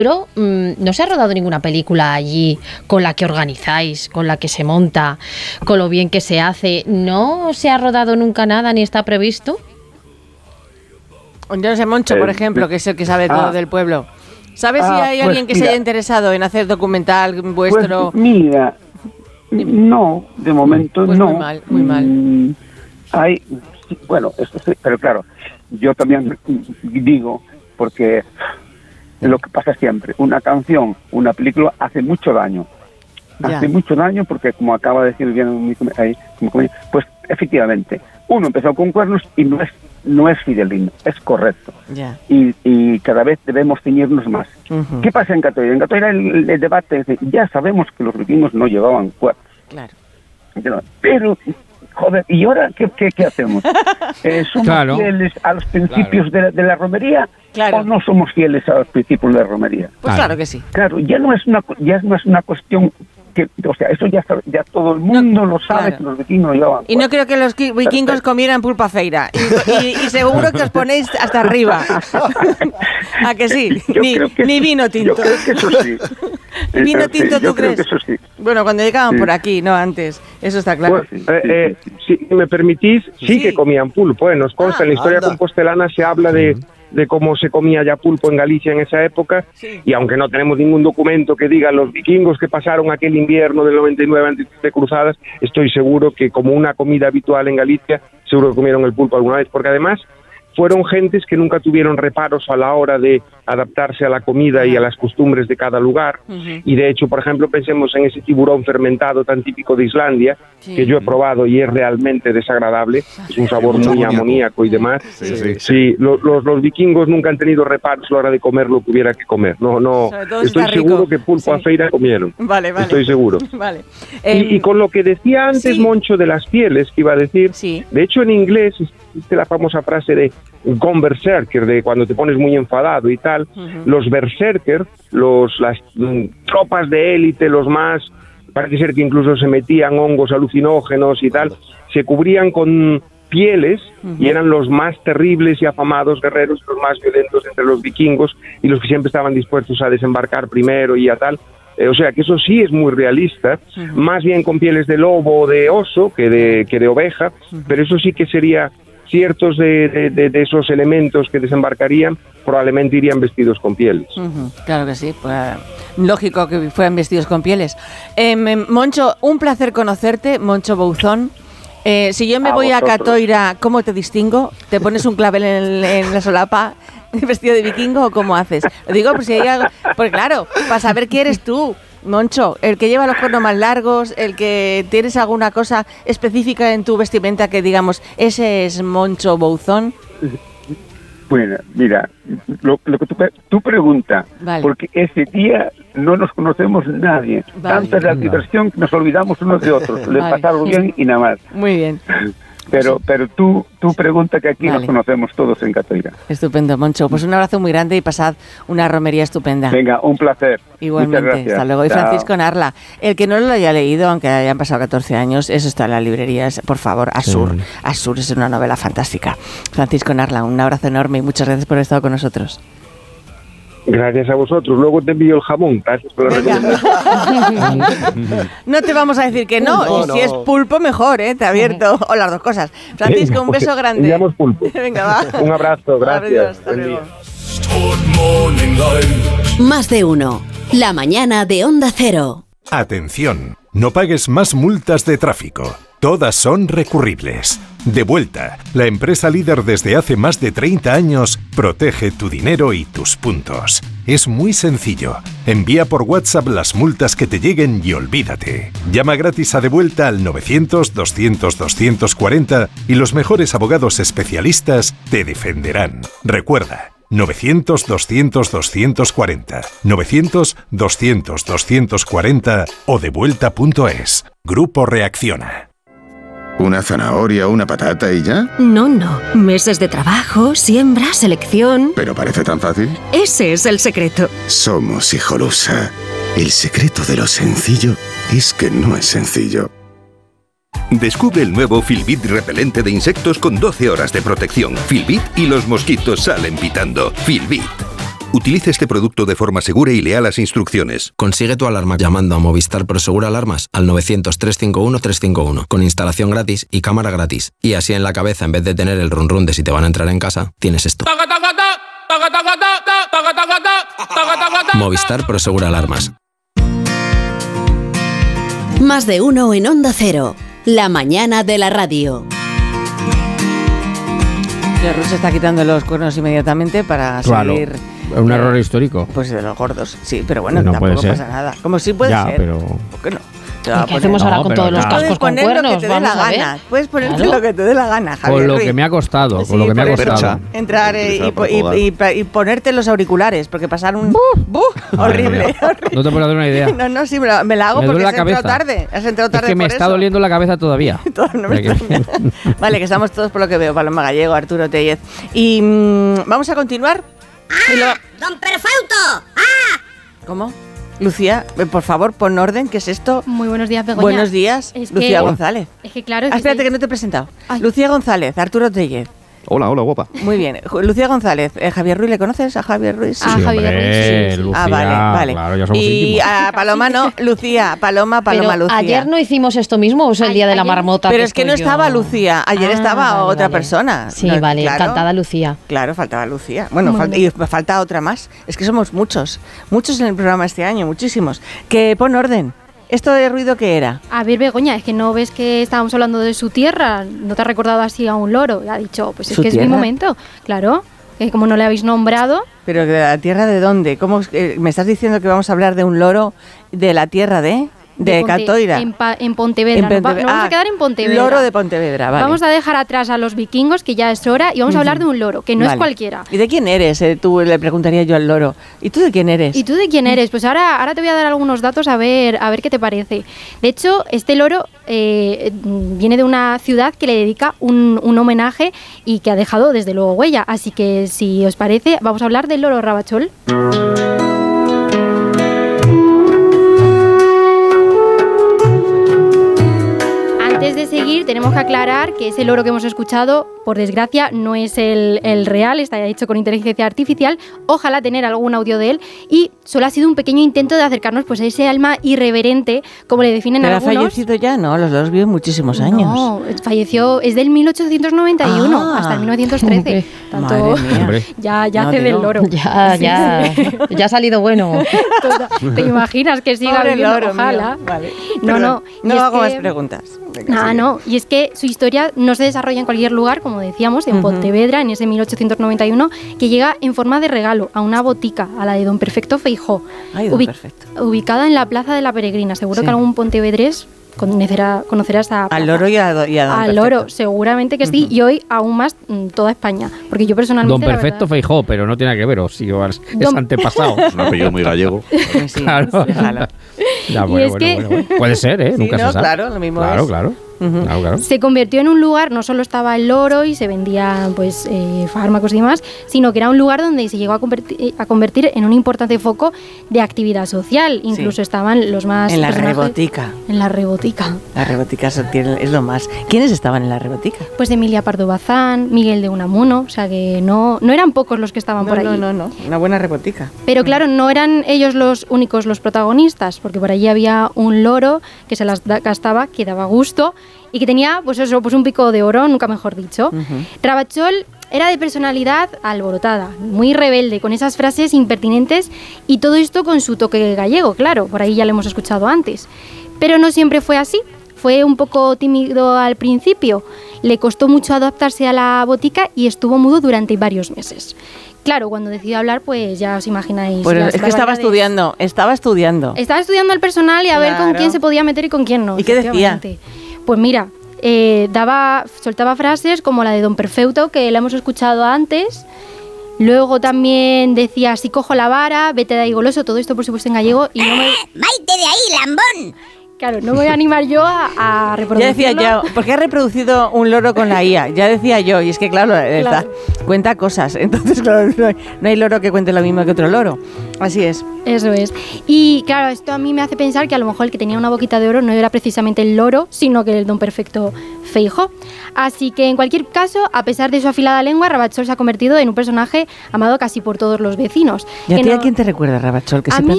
Pero no se ha rodado ninguna película allí con la que organizáis, con la que se monta, con lo bien que se hace. ¿No se ha rodado nunca nada ni está previsto? Yo no sé, Moncho, por ejemplo, que es el que sabe todo del pueblo. ¿Sabes si hay alguien que se haya interesado en hacer documental vuestro? Pues mira, no, de momento pues no. Muy mal, muy mal. Hay, bueno, eso sí, pero claro, yo también digo, porque es lo que pasa siempre, una canción, una película hace mucho daño. Ya. Hace mucho daño porque, como acaba de decir bien ahí, pues efectivamente, uno empezó con cuernos y no es fidelino, es correcto. Ya. Y cada vez debemos ceñirnos más. Uh-huh. ¿Qué pasa en Catoira? En Catoira el debate es, ya sabemos que los vikingos no llevaban cuernos. Claro. Pero, joder, ¿y ahora qué hacemos? ¿Somos fieles a los principios de la romería o no somos fieles a los principios de la romería? Pues claro que sí. Claro, ya no es una cuestión que, o sea, eso ya todo el mundo lo sabe, que los vikingos llevaban. Y no creo que los vikingos comieran pulpa feira. Y seguro que os ponéis hasta arriba. ¿A que sí? Ni vino tinto. Yo creo que eso sí. ¿Vino tinto tú crees? Que eso sí. Bueno, cuando llegaban por aquí, no antes. Eso está claro. Pues, si me permitís, sí que comían pulpo. Nos consta, en la historia compostelana se habla de cómo se comía ya pulpo en Galicia en esa época, y aunque no tenemos ningún documento que diga los vikingos que pasaron aquel invierno del 99 antes de cruzadas, estoy seguro que como una comida habitual en Galicia, seguro que comieron el pulpo alguna vez, porque además fueron gentes que nunca tuvieron reparos a la hora de adaptarse a la comida y a las costumbres de cada lugar. Y de hecho, por ejemplo, pensemos en ese tiburón fermentado tan típico de Islandia, que yo he probado y es realmente desagradable, es un sabor muy amoníaco y demás. Sí, los vikingos nunca han tenido reparos a la hora de comer lo que hubiera que comer. No, estoy seguro que pulpo a feira comieron. Vale. Estoy seguro. Vale. Y con lo que decía antes Moncho de las pieles, que iba a decir, de hecho en inglés existe la famosa frase de gone berserker, de cuando te pones muy enfadado y tal. Los berserker, las tropas de élite, los más, parece ser que incluso se metían hongos alucinógenos y tal, se cubrían con pieles y eran los más terribles y afamados guerreros, los más violentos entre los vikingos y los que siempre estaban dispuestos a desembarcar primero y a tal. O sea que eso sí es muy realista, más bien con pieles de lobo o de oso que de oveja, pero eso sí que sería ciertos de esos elementos que desembarcarían probablemente irían vestidos con pieles. Claro que sí, pues, lógico que fueran vestidos con pieles. Moncho, un placer conocerte, Moncho Bouzón. Si yo me voy a Catoira, ¿cómo te distingo? ¿Te pones un clavel en la solapa vestido de vikingo o cómo haces? Lo digo por si hay algo, porque claro, para saber quién eres tú, Moncho, el que lleva los cuernos más largos, el que tienes alguna cosa específica en tu vestimenta que digamos, ese es Moncho Bouzón. Bueno, mira, lo que tú preguntas, porque ese día no nos conocemos nadie. Tanta es la diversión que nos olvidamos unos de otros. Le pasamos bien y nada más. Muy bien. Pero tú pregunta que aquí nos conocemos todos en Catoira. Estupendo, Moncho. Pues un abrazo muy grande y pasad una romería estupenda. Venga, un placer. Igualmente, hasta luego. Y Francisco Narla, el que no lo haya leído, aunque hayan pasado 14 años, eso está en las librerías, por favor, Asur. Sí. Asur es una novela fantástica. Francisco Narla, un abrazo enorme y muchas gracias por haber estado con nosotros. Gracias a vosotros. Luego te envío el jamón. Gracias por la recomendación. No te vamos a decir que no. Si es pulpo, mejor, te abierto. O las dos cosas. Francisco, un beso grande. Enviamos pulpo. Venga, va. Un abrazo. Gracias. Adiós, hasta luego. Más de uno. La mañana de Onda Cero. Atención. No pagues más multas de tráfico. Todas son recurribles. Devuelta, la empresa líder desde hace más de 30 años, protege tu dinero y tus puntos. Es muy sencillo. Envía por WhatsApp las multas que te lleguen y olvídate. Llama gratis a Devuelta al 900-200-240 y los mejores abogados especialistas te defenderán. Recuerda, 900-200-240, 900-200-240 o devuelta.es. Grupo Reacciona. ¿Una zanahoria, una patata y ya? No. Meses de trabajo, siembra, selección... ¿Pero parece tan fácil? Ese es el secreto. Somos Hijolusa. El secreto de lo sencillo es que no es sencillo. Descubre el nuevo Filbit repelente de insectos con 12 horas de protección. Filbit y los mosquitos salen pitando. Filbit. Utilice este producto de forma segura y lea las instrucciones. Consigue tu alarma llamando a Movistar Prosegur Alarmas al 900-351-351 con instalación gratis y cámara gratis. Y así en la cabeza, en vez de tener el run run de si te van a entrar en casa, tienes esto. Movistar Prosegur Alarmas. Más de uno en Onda Cero. La mañana de la radio. La Ruth se está quitando los cuernos inmediatamente para seguir... Un error histórico. Pues de los gordos, sí, pero bueno, no tampoco pasa nada. Como sí puede ser. Pero... ¿Por qué no? ¿Qué hacemos ahora con todos los cascos con cuernos? Vamos a ver. Puedes ponerte lo que te dé la gana, Javier. Con lo que me ha costado, con lo que me ha costado. Entrar y ponerte los auriculares, porque pasar un... horrible. No te puedo dar una idea. No, sí, me la hago porque has entrado tarde. Has entrado tarde. Es que me está doliendo la cabeza todavía. Vale, que estamos todos por lo que veo. Paloma Gallego, Arturo Tellez. Y vamos a continuar. ¡Don Perfecto! ¿Cómo? Lucía, por favor, pon orden. ¿Qué es esto? Muy buenos días, Begoña. Buenos días, Lucía González. Es que claro... espérate, que no te he presentado. Ay. Lucía González, Arturo Tellez. Hola, guapa. Muy bien. Lucía González, Javier Ruiz, ¿le conoces a Javier Ruiz? Sí, Javier Ruiz. Sí. Lucía, vale. Claro, ya somos y íntimos. a Paloma no, Lucía, Paloma, Pero Lucía. ayer no hicimos esto mismo, o es el día de la marmota. Pero es que no estaba Lucía, ayer estaba otra persona. Sí, no, vale, claro, cantada Lucía. Claro, faltaba Lucía. Bueno, y falta otra más. Es que somos muchos en el programa este año, muchísimos. Que pon orden. ¿Esto de ruido qué era? A ver, Begoña, es que no ves que estábamos hablando de su tierra, no te ha recordado así a un loro, ha dicho, pues es que tierra? Es mi momento, claro, que como no le habéis nombrado... ¿Pero de la tierra de dónde? ¿Cómo me estás diciendo que vamos a hablar de un loro de la tierra de Catoira? En Pontevedra. Nos vamos a quedar en Pontevedra. Loro de Pontevedra, vale. Vamos a dejar atrás a los vikingos, que ya es hora, y vamos a hablar de un loro, que no es cualquiera. ¿Y de quién eres? Tú le preguntaría yo al loro. ¿Y tú de quién eres? ¿Y tú de quién eres? Pues ahora te voy a dar algunos datos a ver qué te parece. De hecho, este loro viene de una ciudad que le dedica un homenaje y que ha dejado desde luego huella. Así que si os parece, vamos a hablar del loro Rabachol. Antes de seguir, tenemos que aclarar que ese loro que hemos escuchado, por desgracia, no es el real, está hecho con inteligencia artificial. Ojalá tener algún audio de él. Y solo ha sido un pequeño intento de acercarnos pues, a ese alma irreverente, como le definen algunos. ¿Pero ha fallecido ya? No, los loros viven muchísimos años. No, falleció, es del 1891 hasta el 1913. Tanto, ya hace del loro. Ya ha salido bueno. ¿Te imaginas que siga viviendo? Ojalá. Vale. No hago más preguntas. No, y es que su historia no se desarrolla en cualquier lugar, como decíamos, en Pontevedra, en ese 1891, que llega en forma de regalo a una botica, a la de Don Perfecto Feijó, ubicada en la Plaza de la Peregrina. Seguro que algún pontevedrés conocerás al loro y a Don al loro, seguramente que sí, y hoy aún más toda España, porque yo personalmente... Don Perfecto Feijó, pero no tiene que ver, o sí, es antepasado. Es un apellido muy gallego. Sí, claro. Ya, bueno, puede ser, nunca se sabe. Claro, lo mismo claro, es. Claro. Claro. Se convirtió en un lugar, no solo estaba el loro y se vendían pues fármacos y demás, sino que era un lugar donde se llegó a convertir en un importante foco de actividad social. Incluso estaban los más... En la rebotica. En la rebotica. La rebotica es lo más. ¿Quiénes estaban en la rebotica? Pues Emilia Pardo Bazán, Miguel de Unamuno, o sea que no eran pocos los que estaban por allí. No, una buena rebotica. Pero claro, no eran ellos los únicos los protagonistas, porque por allí había un loro que se las gastaba, que daba gusto, y que tenía pues un pico de oro, nunca mejor dicho. Rabachol era de personalidad alborotada, muy rebelde, con esas frases impertinentes, y todo esto con su toque gallego, claro, por ahí ya lo hemos escuchado antes. Pero no siempre fue así, fue un poco tímido al principio, le costó mucho adaptarse a la botica y estuvo mudo durante varios meses. Claro, cuando decidió hablar, pues ya os imagináis. Pues es que estaba estudiando. Estaba estudiando al personal y a ver con quién se podía meter y con quién no. ¿Y qué decía? Pues mira, soltaba frases como la de Don Perfecto, que la hemos escuchado antes. Luego también decía, si cojo la vara, vete de ahí goloso, todo esto por supuesto en gallego. Y no me... ¡Vaite de ahí, lambón! Claro, no me voy a animar yo a reproducirlo. Ya decía yo, porque he reproducido un loro con la IA, ya decía yo, y es que claro. Cuenta cosas, entonces claro, no hay loro que cuente lo mismo que otro loro, así es. Eso es, y claro, esto a mí me hace pensar que a lo mejor el que tenía una boquita de oro no era precisamente el loro, sino que el don perfecto Feijóo. Así que en cualquier caso, a pesar de su afilada lengua, Rabachol se ha convertido en un personaje amado casi por todos los vecinos. ¿Y a ti a quién te recuerda Rabachol? Que a mí